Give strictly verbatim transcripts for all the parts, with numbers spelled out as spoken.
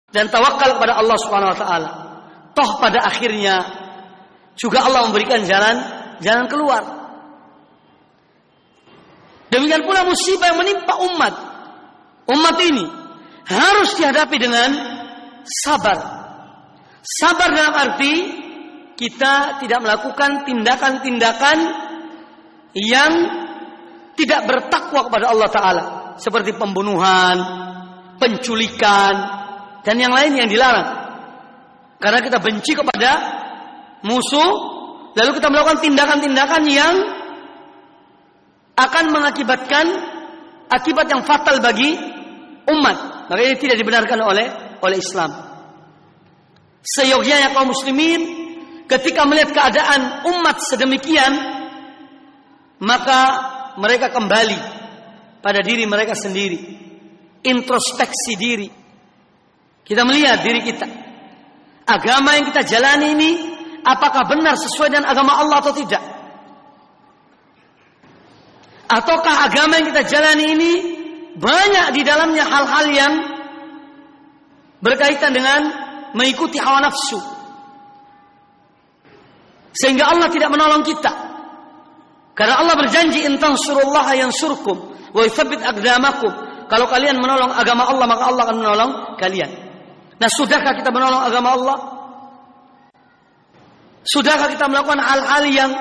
dan tawakal kepada Allah Subhanahu wa taala. Toh pada akhirnya juga Allah memberikan jalan jalan keluar. Demikian pula musibah yang menimpa umat. Umat ini harus dihadapi dengan sabar. Sabar dalam arti kita tidak melakukan tindakan-tindakan yang tidak bertakwa kepada Allah Ta'ala. Seperti pembunuhan, penculikan, dan yang lain yang dilarang. Karena kita benci kepada musuh, lalu kita melakukan tindakan-tindakan yang akan mengakibatkan akibat yang fatal bagi umat. Maka ini tidak dibenarkan oleh oleh Islam. Seyogyanya kaum muslimin ketika melihat keadaan umat sedemikian, maka mereka kembali pada diri mereka sendiri, introspeksi diri. Kita melihat diri kita, agama yang kita jalani ini apakah benar sesuai dengan agama Allah atau tidak? Ataukah agama yang kita jalani ini banyak di dalamnya hal-hal yang berkaitan dengan mengikuti hawa nafsu, sehingga Allah tidak menolong kita. Karena Allah berjanji, in tansurullaha yansurkum wa yuthabbit aqdamakum. Kalau kalian menolong agama Allah, maka Allah akan menolong kalian. Nah, sudahkah kita menolong agama Allah? Sudahkah kita melakukan hal-hal yang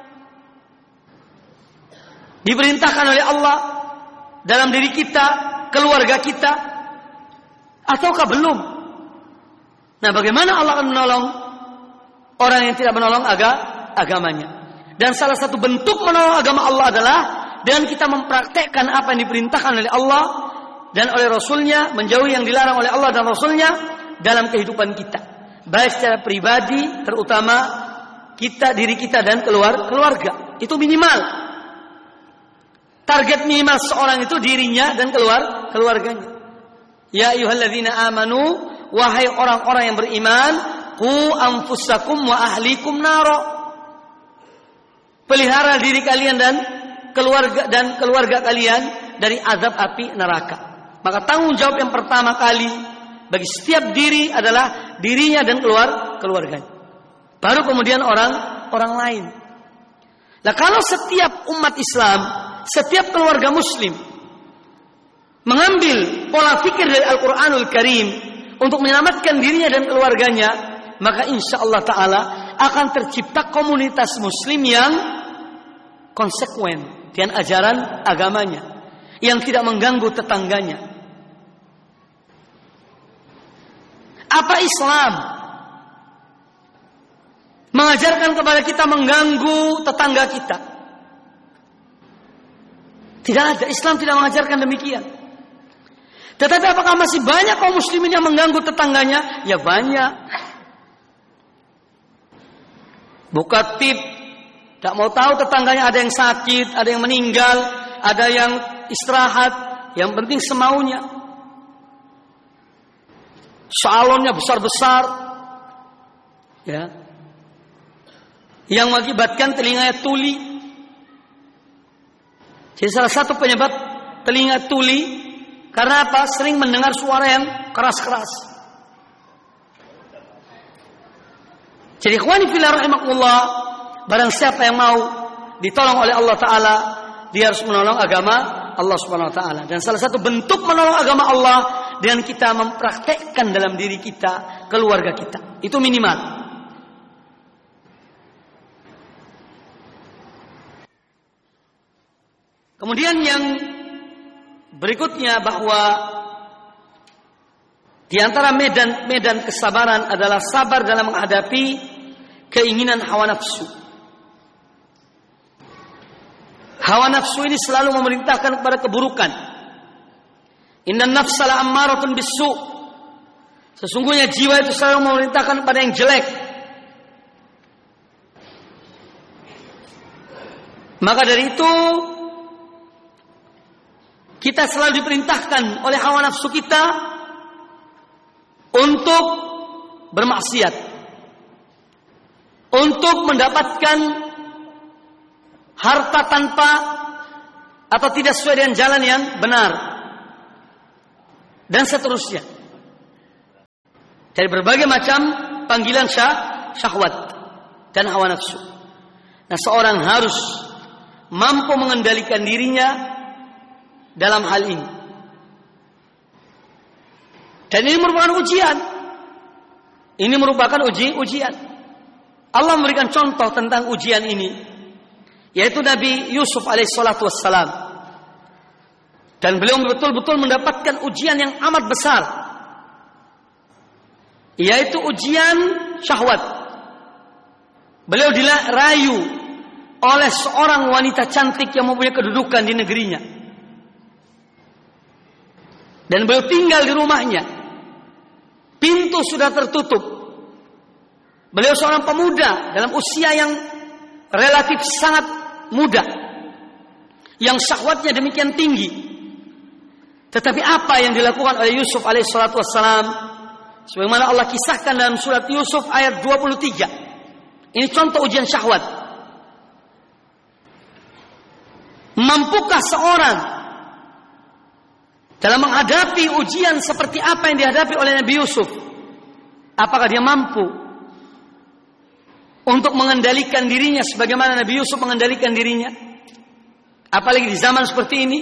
diperintahkan oleh Allah dalam diri kita, keluarga kita, ataukah belum? Nah, bagaimana Allah akan menolong orang yang tidak menolong aga, agamanya? Dan salah satu bentuk menolong agama Allah adalah dengan kita mempraktekkan apa yang diperintahkan oleh Allah dan oleh Rasulnya, menjauhi yang dilarang oleh Allah dan Rasulnya dalam kehidupan kita, baik secara pribadi, terutama kita, diri kita dan keluar, keluarga. Itu minimal. Target minimal seorang itu dirinya dan keluar keluarganya. Ya ayyuhalladzina amanu, wahai orang-orang yang beriman, qu anfusakum wa ahlikum naro. Pelihara diri kalian dan keluarga dan keluarga kalian dari azab api neraka. Maka tanggung jawab yang pertama kali bagi setiap diri adalah dirinya dan keluar keluarganya. Baru kemudian orang orang lain. Nah, kalau setiap umat Islam, setiap keluarga muslim mengambil pola fikir dari Al-Quranul Karim untuk menyelamatkan dirinya dan keluarganya, maka insya Allah Ta'ala akan tercipta komunitas muslim yang konsekuen dengan ajaran agamanya, yang tidak mengganggu tetangganya. Apa Islam mengajarkan kepada kita mengganggu tetangga kita? Tidak ada. Islam tidak mengajarkan demikian. Tetapi apakah masih banyak kaum muslimin yang mengganggu tetangganya? Ya banyak. Buka tip, tak mau tahu tetangganya ada yang sakit, ada yang meninggal, ada yang istirahat, yang penting semaunya. Salonnya besar-besar, ya, yang mengakibatkan telinganya tuli. Jadi salah satu penyebab telinga tuli karena apa? Sering mendengar suara yang keras-keras. Jadi ikhwani fillah rahimakumullah, barang siapa yang mau ditolong oleh Allah Ta'ala, dia harus menolong agama Allah Subhanahu Wa Ta'ala. Dan salah satu bentuk menolong agama Allah dengan kita mempraktekkan dalam diri kita, keluarga kita. Itu minimal. Kemudian yang berikutnya, bahwa di antara medan-medan kesabaran adalah sabar dalam menghadapi keinginan hawa nafsu. Hawa nafsu ini selalu memerintahkan kepada keburukan. Innan nafsa la'ammaratun bisu'. Sesungguhnya jiwa itu selalu memerintahkan kepada yang jelek. Maka dari itu kita selalu diperintahkan oleh hawa nafsu kita untuk bermaksiat, untuk mendapatkan harta tanpa atau tidak sesuai dengan jalan yang benar, dan seterusnya. dari berbagai macam panggilan syah, syahwat dan hawa nafsu. Nah, seorang harus mampu mengendalikan dirinya dalam hal ini. Dan ini merupakan ujian. Ini merupakan uji, ujian. Allah memberikan contoh tentang ujian ini, yaitu Nabi Yusuf alaihissalatu wassalam. Dan beliau betul-betul mendapatkan ujian yang amat besar, yaitu ujian syahwat. Beliau dirayu oleh seorang wanita cantik yang mempunyai kedudukan di negerinya. Dan beliau tinggal di rumahnya. Pintu sudah tertutup. Beliau seorang pemuda dalam usia yang relatif sangat muda, yang syahwatnya demikian tinggi. Tetapi apa yang dilakukan oleh Yusuf alaihissalatu wassalam, sebagaimana Allah kisahkan dalam surat Yusuf ayat dua puluh tiga. Ini contoh ujian syahwat. Mampukah seorang dalam menghadapi ujian seperti apa yang dihadapi oleh Nabi Yusuf? Apakah dia mampu untuk mengendalikan dirinya sebagaimana Nabi Yusuf mengendalikan dirinya? Apalagi di zaman seperti ini.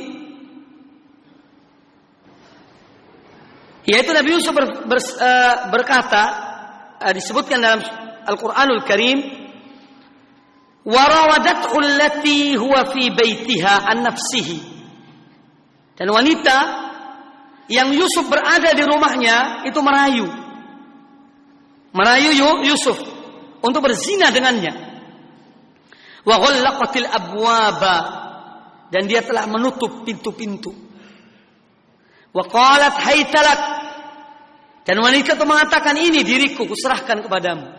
Yaitu Nabi Yusuf ber, ber, uh, berkata, uh, disebutkan dalam Al-Quranul Karim, وَرَوَدَتْهُ الَّتِي هُوَ فِي بَيْتِهَا عَنْ نَفْسِهِ. Dan wanita yang Yusuf berada di rumahnya itu merayu. Merayu Yusuf untuk berzina dengannya. وَغَلَّقَتِ الْأَبْوَابَ. Dan dia telah menutup pintu-pintu. وَقَالَتْ هَيْتَلَكْ. Dan wanita itu mengatakan, ini diriku, kuserahkan kepadamu.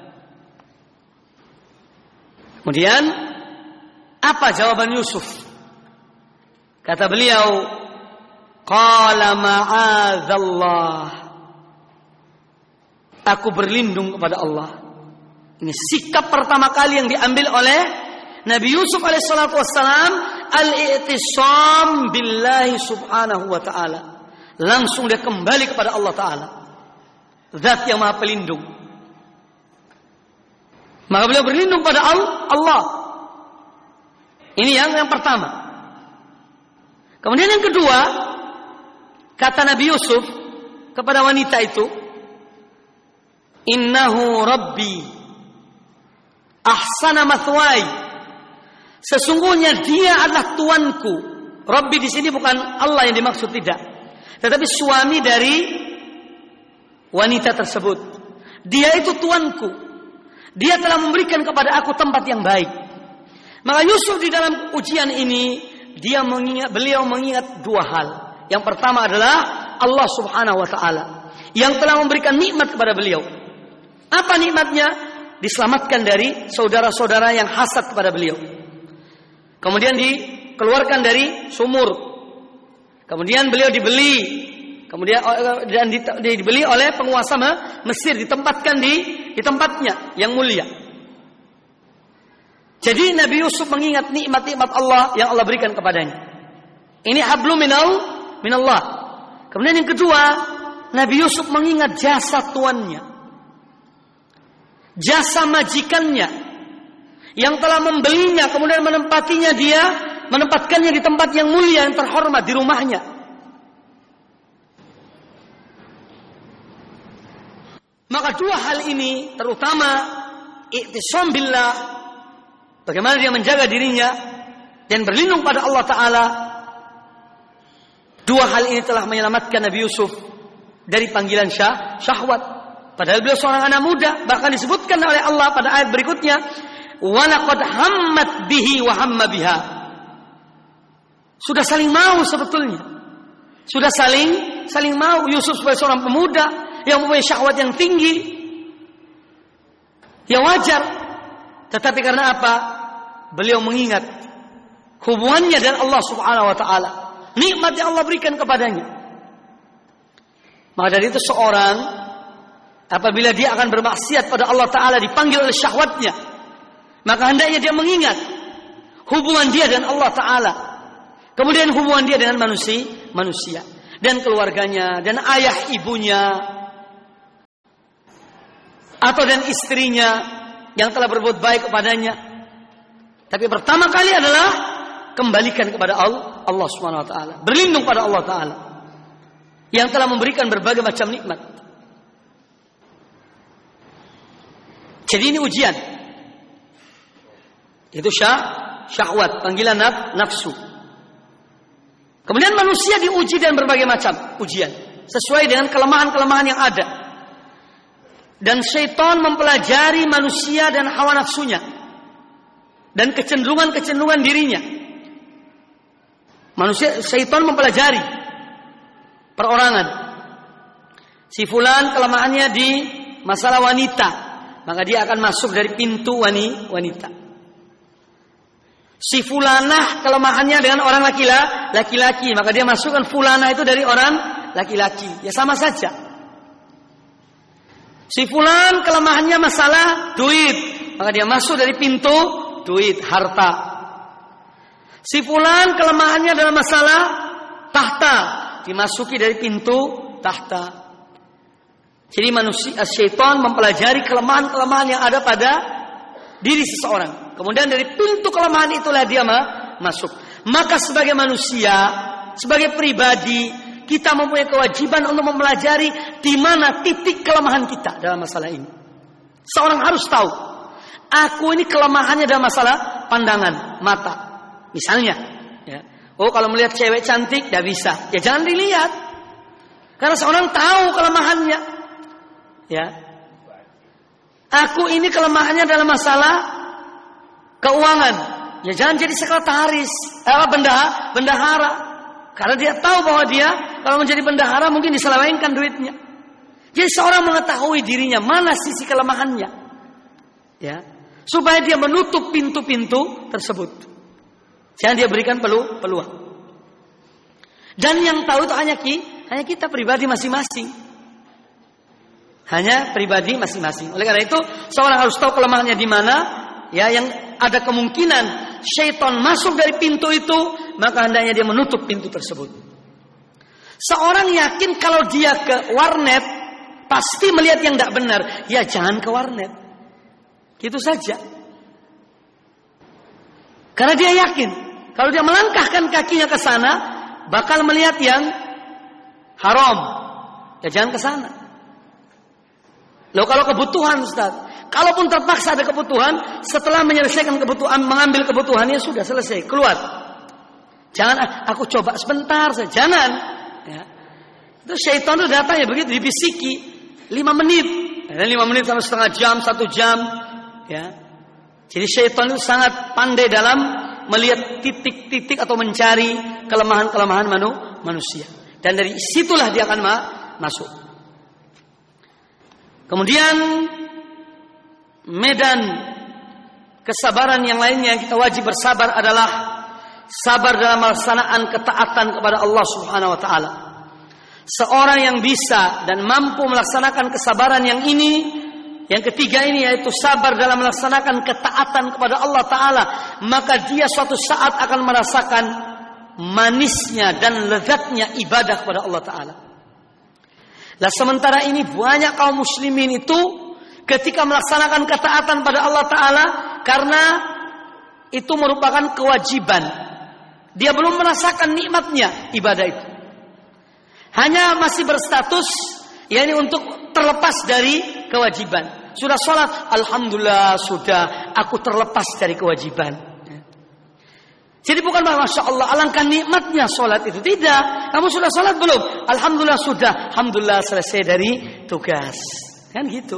Kemudian apa jawaban Yusuf? Kata beliau, qala ma'adzallah. Aku berlindung kepada Allah. Ini sikap pertama kali yang diambil oleh Nabi Yusuf alaihissalatu wassalam, al-i'tisam billahi subhanahu wa ta'ala. Langsung dia kembali kepada Allah Ta'ala, Zat yang Maha Pelindung. Maka beliau berlindung pada Allah. Ini yang yang pertama. Kemudian yang kedua, kata Nabi Yusuf kepada wanita itu, innahu rabbi ahsana mathwai. Sesungguhnya dia adalah tuanku. Rabbi di sini bukan Allah yang dimaksud, tidak, tetapi suami dari wanita tersebut. Dia itu tuanku. Dia telah memberikan kepada aku tempat yang baik. Maka Yusuf di dalam ujian ini, dia mengingat, beliau mengingat dua hal. Yang pertama adalah Allah Subhanahu wa Ta'ala yang telah memberikan nikmat kepada beliau. Apa nikmatnya? Diselamatkan dari saudara-saudara yang hasad kepada beliau. Kemudian dikeluarkan dari sumur. Kemudian beliau dibeli. Kemudian dan dibeli oleh penguasa Mesir, ditempatkan di di tempatnya yang mulia. Jadi Nabi Yusuf mengingat nikmat-nikmat Allah yang Allah berikan kepadanya. Ini hablum minal minallah. Kemudian yang kedua, Nabi Yusuf mengingat jasa tuannya, jasa majikannya yang telah membelinya, kemudian menempatinya dia, menempatkannya di tempat yang mulia, yang terhormat, di rumahnya. Maka dua hal ini, terutama i'tisam billah, bagaimana dia menjaga dirinya dan berlindung pada Allah Ta'ala, dua hal ini telah menyelamatkan Nabi Yusuf dari panggilan syah, syahwat. Padahal beliau seorang anak muda. Bahkan disebutkan oleh Allah pada ayat berikutnya, وَلَقَدْ هَمَّتْ بِهِ وَهَمَّ بِهَا. Sudah saling mau sebetulnya. Sudah saling saling mau. Yusuf sebagai seorang pemuda yang mempunyai syahwat yang tinggi, ya wajar. Tetapi karena apa? Beliau mengingat hubungannya dengan Allah Subhanahu wa Ta'ala, nikmat yang Allah berikan kepadanya. Maka dari itu seorang apabila dia akan bermaksiat pada Allah Ta'ala, dipanggil oleh syahwatnya, maka hendaknya dia mengingat hubungan dia dengan Allah Ta'ala, kemudian hubungan dia dengan manusia, manusia dan keluarganya dan ayah ibunya. atau dan istrinya yang telah berbuat baik kepadanya. Tapi pertama kali adalah kembalikan kepada Allah, Allah Subhanahu wa taala. Berlindung pada Allah taala yang telah memberikan berbagai macam nikmat. Jadi ini ujian. Itu syah, syahwat, panggilan naf, nafsu. Kemudian manusia diuji dengan berbagai macam ujian sesuai dengan kelemahan-kelemahan yang ada. Dan syaitan mempelajari manusia dan hawa nafsunya dan kecenderungan-kecenderungan dirinya. Manusia, syaitan mempelajari perorangan. Si fulan kelemahannya di masalah wanita, maka dia akan masuk dari pintu wanita. Si fulanah kelemahannya dengan orang laki-laki, maka dia masukkan fulanah itu dari orang laki-laki. Ya sama saja. Si fulan kelemahannya masalah duit, maka dia masuk dari pintu duit, harta. Si fulan kelemahannya dalam masalah tahta, dimasuki dari pintu tahta. Jadi manusia, syaitan mempelajari kelemahan-kelemahan yang ada pada diri seseorang. Kemudian dari pintu kelemahan itulah dia masuk. Maka sebagai manusia, sebagai pribadi, kita mempunyai kewajiban untuk mempelajari di mana titik kelemahan kita dalam masalah ini. Seorang harus tahu, aku ini kelemahannya dalam masalah pandangan, mata. Misalnya, ya. Oh kalau melihat cewek cantik, tidak bisa. Ya jangan dilihat. Karena seorang tahu kelemahannya. Ya. Aku ini kelemahannya dalam masalah keuangan, ya jangan jadi sekretaris, eh, bendahara, bendahara, karena dia tahu bahwa dia kalau menjadi bendahara mungkin diselewengkan duitnya. Jadi seorang mengetahui dirinya mana sisi kelemahannya, ya, supaya dia menutup pintu-pintu tersebut. Jangan dia berikan pelu, peluang. Dan yang tahu itu hanya ki, hanya kita pribadi masing-masing, hanya pribadi masing-masing. Oleh karena itu, seorang harus tahu kelemahannya di mana. Ya, yang ada kemungkinan syaitan masuk dari pintu itu, maka hendaknya dia menutup pintu tersebut. Seorang yakin kalau dia ke warnet pasti melihat yang tidak benar, ya jangan ke warnet. Gitu saja. Karena dia yakin kalau dia melangkahkan kakinya ke sana bakal melihat yang haram, ya jangan ke sana. Loh kalau kebutuhan Ustaz, kalaupun terpaksa ada kebutuhan, setelah menyelesaikan kebutuhan, mengambil kebutuhannya sudah selesai, keluar. Jangan aku coba sebentar saja, jangan. Ya. Itu syaitan itu datang ya begitu, dibisiki lima menit, ya, lima menit sama setengah jam, satu jam. Ya. Jadi syaitan itu sangat pandai dalam melihat titik-titik atau mencari kelemahan-kelemahan manu, manusia. Dan dari situlah dia akan ma- masuk. Kemudian medan kesabaran yang lainnya yang kita wajib bersabar adalah sabar dalam melaksanakan ketaatan kepada Allah Subhanahu wa taala. Seorang yang bisa dan mampu melaksanakan kesabaran yang ini, yang ketiga ini yaitu sabar dalam melaksanakan ketaatan kepada Allah taala, maka dia suatu saat akan merasakan manisnya dan lezatnya ibadah kepada Allah taala. Lah sementara ini banyak kaum muslimin itu ketika melaksanakan ketaatan pada Allah Ta'ala, karena itu merupakan kewajiban, dia belum merasakan nikmatnya ibadah itu. Hanya masih berstatus, yakni untuk terlepas dari kewajiban. Sudah sholat, alhamdulillah sudah, aku terlepas dari kewajiban. Jadi bukan Masya Allah, alangkah nikmatnya sholat itu. Tidak, kamu sudah sholat belum? Alhamdulillah sudah, alhamdulillah selesai dari tugas. Kan gitu.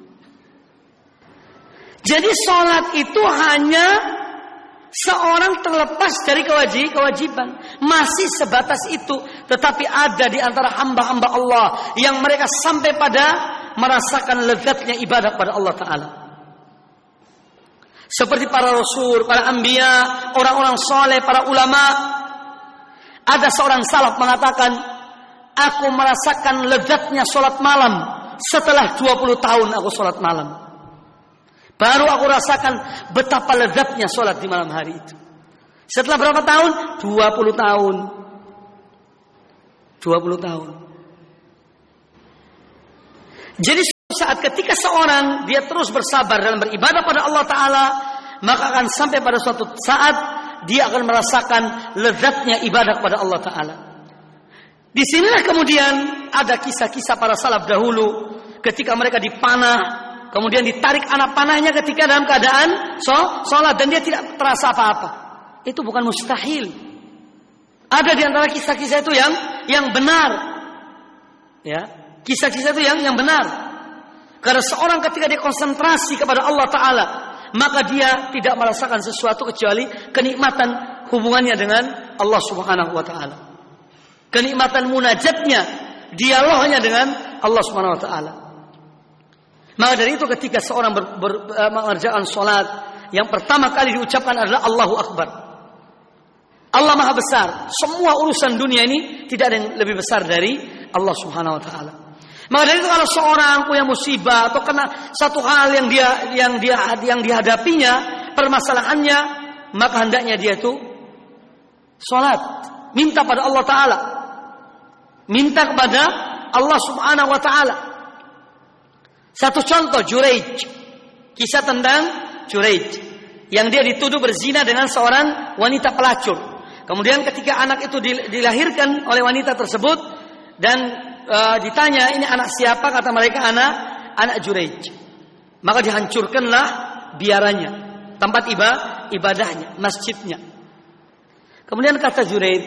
Jadi sholat itu hanya seorang terlepas dari kewajiban. Masih sebatas itu. Tetapi ada di antara hamba-hamba Allah yang mereka sampai pada merasakan lezatnya ibadah pada Allah Ta'ala. Seperti para rasul, para anbiya, orang-orang soleh, para ulama. Ada seorang salaf mengatakan, aku merasakan lezatnya sholat malam setelah dua puluh tahun aku sholat malam. Baru aku rasakan betapa lezatnya sholat di malam hari itu. Setelah berapa tahun? dua puluh tahun. dua puluh tahun. Jadi saat ketika seorang dia terus bersabar dalam beribadah pada Allah Ta'ala, maka akan sampai pada suatu saat dia akan merasakan lezatnya ibadah kepada Allah Ta'ala. Di sinilah kemudian ada kisah-kisah para salaf dahulu ketika mereka dipanah, kemudian ditarik anak panahnya ketika dalam keadaan sholat dan dia tidak terasa apa-apa. Itu bukan mustahil. Ada di antara kisah-kisah itu yang yang benar. Ya, kisah-kisah itu yang yang benar. Karena seorang ketika dia konsentrasi kepada Allah Ta'ala, maka dia tidak merasakan sesuatu kecuali kenikmatan hubungannya dengan Allah Subhanahu wa Ta'ala. Kenikmatan munajatnya, dialognya dengan Allah Subhanahu wa Ta'ala. Maka dari itu ketika seorang ber, ber, uh, mengerjakan sholat, yang pertama kali diucapkan adalah Allahu Akbar. Allah Maha Besar. Semua urusan dunia ini tidak ada yang lebih besar dari Allah Subhanahu wa Ta'ala. Maka dari itu kalau seorang punya musibah atau kena satu hal yang dia yang dia yang dihadapinya, permasalahannya, maka hendaknya dia itu sholat, minta pada Allah Ta'ala, minta kepada Allah Subhanahu wa Ta'ala. Satu contoh, Juraij, kisah tentang Juraij yang dia dituduh berzina dengan seorang wanita pelacur. Kemudian ketika anak itu dilahirkan oleh wanita tersebut dan uh, ditanya ini anak siapa, kata mereka anak anak Juraij. Maka dihancurkanlah biaranya, tempat ibadah, ibadahnya, masjidnya. Kemudian kata Juraij,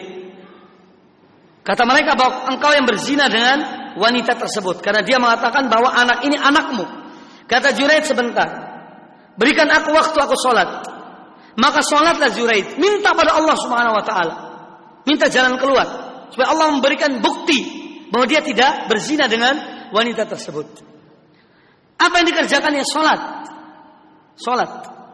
kata mereka bahwa engkau yang berzina dengan wanita tersebut karena dia mengatakan bahwa anak ini anakmu. Kata Juraij, sebentar, berikan aku waktu, aku sholat. Maka sholatlah Juraij, minta pada Allah Subhanahu wa Ta'ala, minta jalan keluar supaya Allah memberikan bukti bahwa dia tidak berzina dengan wanita tersebut. Apa yang dikerjakannya? Sholat, sholat.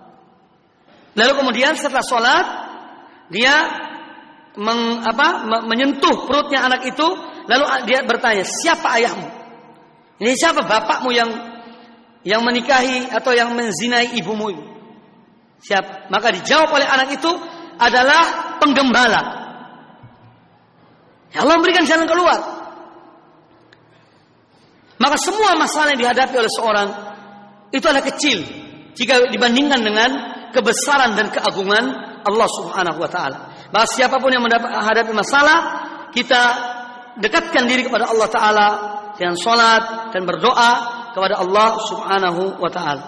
Lalu kemudian setelah sholat dia meng, apa, menyentuh perutnya anak itu. Lalu dia bertanya, siapa ayahmu? Ini siapa bapakmu yang yang menikahi atau yang menzinai ibumu ini? Siapa? Maka dijawab oleh anak itu adalah penggembala. Ya Allah memberikan jalan keluar. Maka semua masalah yang dihadapi oleh seorang itu adalah kecil jika dibandingkan dengan kebesaran dan keagungan Allah Subhanahu wa Ta'ala. Maka siapapun yang menghadapi masalah, kita dekatkan diri kepada Allah Ta'ala dengan sholat dan berdoa kepada Allah Subhanahu wa Ta'ala.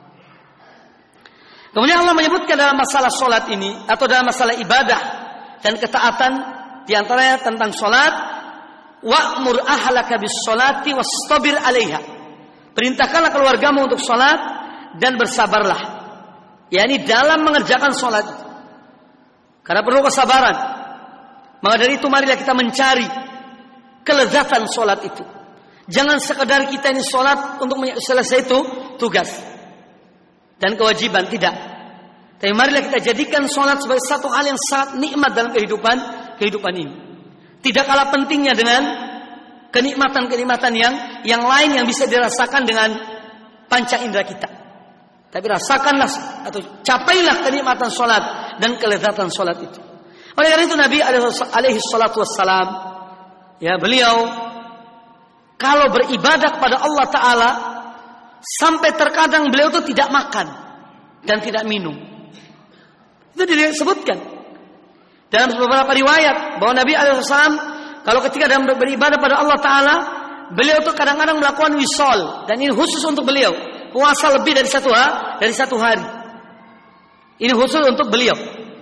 Kemudian Allah menyebutkan dalam masalah sholat ini atau dalam masalah ibadah dan ketaatan, di antaranya tentang sholat, wa'mur ahlaka bis sholati wastabir 'alaiha. Perintahkanlah keluargamu untuk sholat dan bersabarlah. yakni dalam mengerjakan sholat. Karena perlu kesabaran. Maka dari itu marilah kita mencari kelezatan sholat itu. Jangan sekedar kita ini sholat untuk selesai itu tugas dan kewajiban, tidak. Tapi marilah kita jadikan sholat sebagai satu hal yang sangat nikmat dalam kehidupan kehidupan ini. Tidak kalah pentingnya dengan kenikmatan-kenikmatan yang yang lain yang bisa dirasakan dengan panca indera kita. Tapi rasakanlah atau capailah kenikmatan sholat dan kelezatan sholat itu. Oleh karena itu Nabi alaihi salatu wassalam, ya beliau kalau beribadah kepada Allah Ta'ala sampai terkadang beliau itu tidak makan dan tidak minum. Itu disebutkan dalam beberapa riwayat bahwa Nabi alaihi salam kalau ketika dalam beribadah pada Allah Ta'ala, beliau itu kadang-kadang melakukan wisol, dan ini khusus untuk beliau, puasa lebih dari satu hari, dari satu hari. Ini khusus untuk beliau,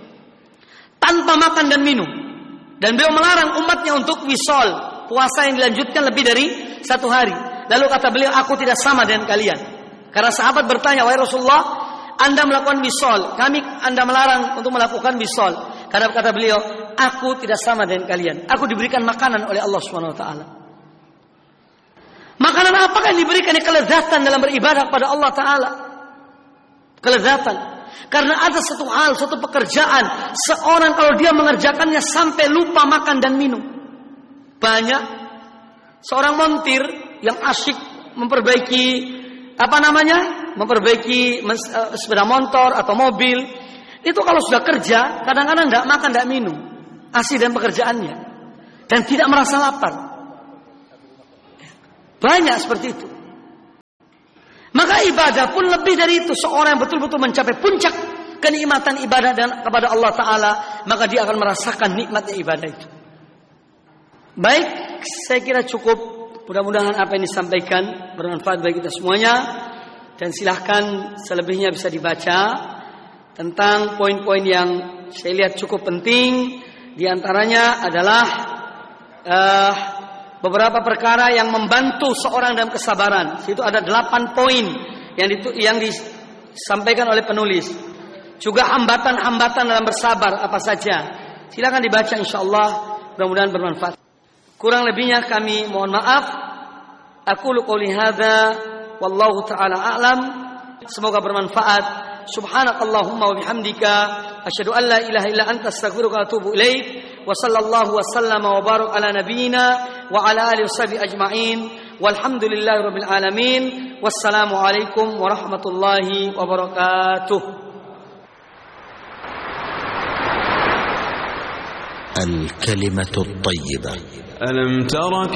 tanpa makan dan minum. Dan beliau melarang umatnya untuk wisol, puasa yang dilanjutkan lebih dari satu hari. Lalu kata beliau, aku tidak sama dengan kalian. Karena sahabat bertanya, wahai Rasulullah, Anda melakukan wisol, kami Anda melarang untuk melakukan wisol. Karena kata beliau, aku tidak sama dengan kalian. Aku diberikan makanan oleh Allah Subhanahu wa taala. Makanan apakah yang diberikan? Kelezatan dalam beribadah kepada Allah Ta'ala. Kelezatan. Karena ada satu hal, satu pekerjaan, seorang kalau dia mengerjakannya sampai lupa makan dan minum. Banyak seorang montir yang asyik memperbaiki apa namanya, memperbaiki sepeda motor atau mobil, itu kalau sudah kerja kadang-kadang tidak makan, tidak minum, asik dan pekerjaannya, dan tidak merasa lapar. Banyak seperti itu. Masalah ibadah pun lebih dari itu. Seorang yang betul-betul mencapai puncak kenikmatan ibadah dan kepada Allah Ta'ala, maka dia akan merasakan nikmatnya ibadah itu. Baik, saya kira cukup. Mudah-mudahan apa yang disampaikan bermanfaat bagi kita semuanya. Dan silahkan selebihnya bisa dibaca tentang poin-poin yang saya lihat cukup penting. Di antaranya adalah uh, beberapa perkara yang membantu seorang dalam kesabaran. Situ ada delapan poin yang, ditu- yang disampaikan oleh penulis. Juga hambatan-hambatan dalam bersabar apa saja. Silakan dibaca, insyaallah mudah-mudahan bermanfaat. Kurang lebihnya kami mohon maaf. Aqulu qouli hadza wallahu taala a'lam. Semoga bermanfaat. Subhanakallahumma wa bihamdika asyhadu an la ilaha illa anta astaghfiruka wa atubu ilaik. Wa sallallahu wa sallama wa barak ala nabiyyina wa ala alihi washabihi ajma'in. Walhamdulillahirabbil alamin. Wassalamu alaikum warahmatullahi wabarakatuh. الكلمة الطيبة. ألم تر